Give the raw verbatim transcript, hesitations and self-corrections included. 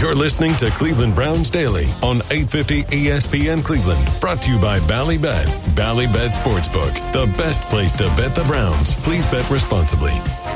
You're listening to Cleveland Browns Daily on eight fifty E S P N Cleveland. Brought to you by Ballybet. Ballybet Sportsbook, the best place to bet the Browns. Please bet responsibly.